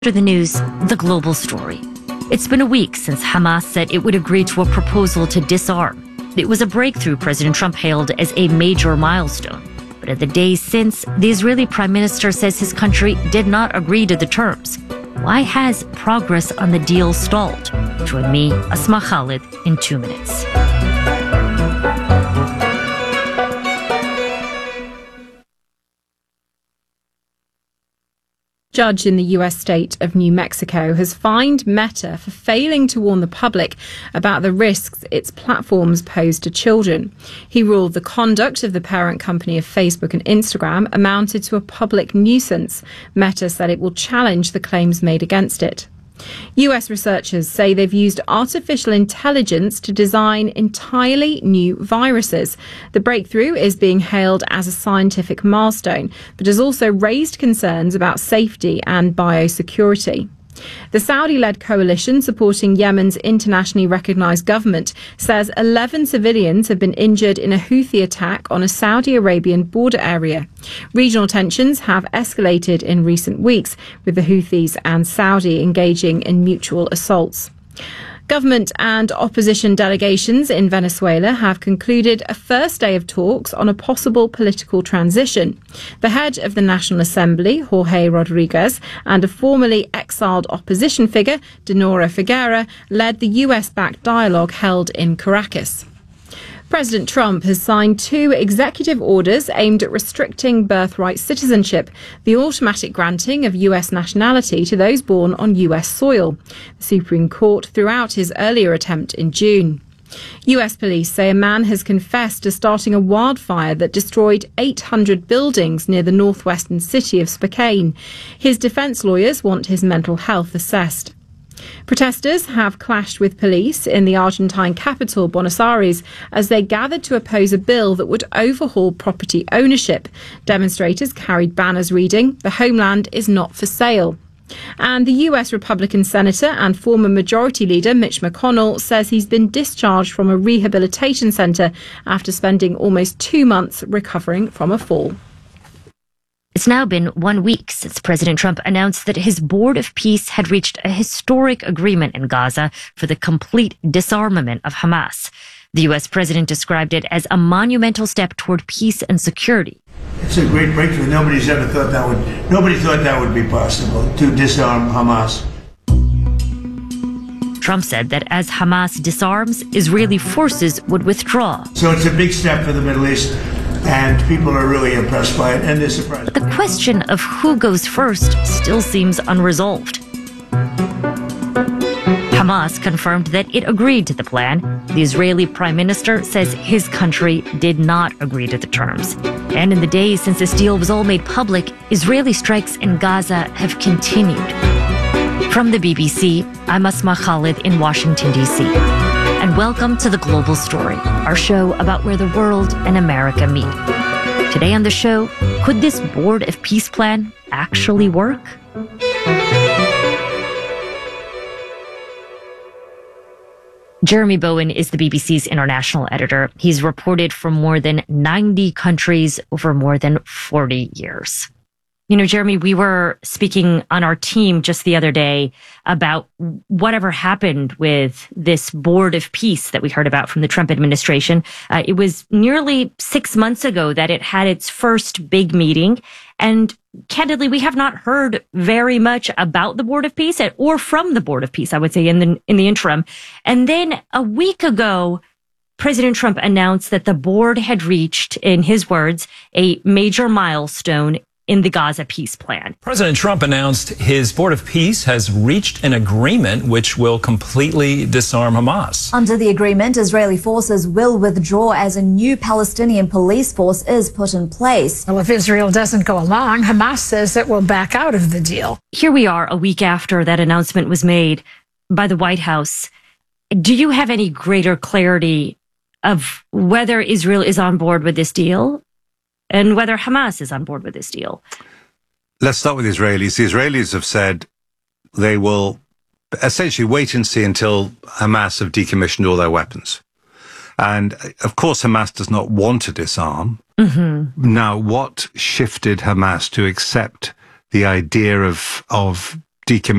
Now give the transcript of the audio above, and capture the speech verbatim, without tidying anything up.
After the news, the global story. It's been a week since Hamas said it would agree to a proposal to disarm. It was a breakthrough President Trump hailed as a major milestone. But in the days since, the Israeli prime minister says his country did not agree to the terms. Why has progress on the deal stalled? Join me, Asma Khalid, in two minutes. Judge in the U S state of New Mexico has fined Meta for failing to warn the public about the risks its platforms pose to children. He ruled the conduct of the parent company of Facebook and Instagram amounted to a public nuisance. Meta said it will challenge the claims made against it. U S researchers say they've used artificial intelligence to design entirely new viruses. The breakthrough is being hailed as a scientific milestone, but has also raised concerns about safety and biosecurity. The Saudi-led coalition supporting Yemen's internationally recognised government says eleven civilians have been injured in a Houthi attack on a Saudi Arabian border area. Regional tensions have escalated in recent weeks, with the Houthis and Saudi engaging in mutual assaults. Government and opposition delegations in Venezuela have concluded a first day of talks on a possible political transition. The head of the National Assembly, Jorge Rodriguez, and a formerly exiled opposition figure, Dinora Figuera, led the U S-backed dialogue held in Caracas. President Trump has signed two executive orders aimed at restricting birthright citizenship, the automatic granting of U S nationality to those born on U S soil. The Supreme Court threw out his earlier attempt in June. U S police say a man has confessed to starting a wildfire that destroyed eight hundred buildings near the northwestern city of Spokane. His defense lawyers want his mental health assessed. Protesters have clashed with police in the Argentine capital, Buenos Aires, as they gathered to oppose a bill that would overhaul property ownership. Demonstrators carried banners reading, "The homeland is not for sale." And the U S Republican senator and former Majority Leader Mitch McConnell says he's been discharged from a rehabilitation centre after spending almost two months recovering from a fall. It's now been one week since President Trump announced that his Board of Peace had reached a historic agreement in Gaza for the complete disarmament of Hamas. The U S president described it as a monumental step toward peace and security. It's a great breakthrough. Nobody's ever thought that would, nobody thought that would be possible, to disarm Hamas. Trump said that as Hamas disarms, Israeli forces would withdraw. So it's a big step for the Middle East, and people are really impressed by it, and they're surprised. But the question of who goes first still seems unresolved. Hamas confirmed that it agreed to the plan. The Israeli prime minister says his country did not agree to the terms. And in the days since this deal was all made public, Israeli strikes in Gaza have continued. From the B B C, I'm Asma Khalid in Washington, D C And welcome to The Global Story, our show about where the world and America meet. Today on the show, could this Board of Peace plan actually work? Jeremy Bowen is the B B C's international editor. He's reported from more than ninety countries over more than forty years. You know, Jeremy, we were speaking on our team just the other day about whatever happened with this Board of Peace that we heard about from the Trump administration. Uh, it was nearly six months ago that it had its first big meeting. And candidly, we have not heard very much about the Board of Peace or from the Board of Peace, I would say, in the, in the interim. And then a week ago, President Trump announced that the board had reached, in his words, a major milestone in the Gaza peace plan. President Trump announced his Board of Peace has reached an agreement which will completely disarm Hamas. Under the agreement, Israeli forces will withdraw as a new Palestinian police force is put in place. Well, if Israel doesn't go along, Hamas says it will back out of the deal. Here we are a week after that announcement was made by the White House. Do you have any greater clarity of whether Israel is on board with this deal and whether Hamas is on board with this deal? Let's start with the Israelis. The Israelis have said they will essentially wait and see until Hamas have decommissioned all their weapons. And of course, Hamas does not want to disarm. Mm-hmm. Now, what shifted Hamas to accept the idea of, of decommission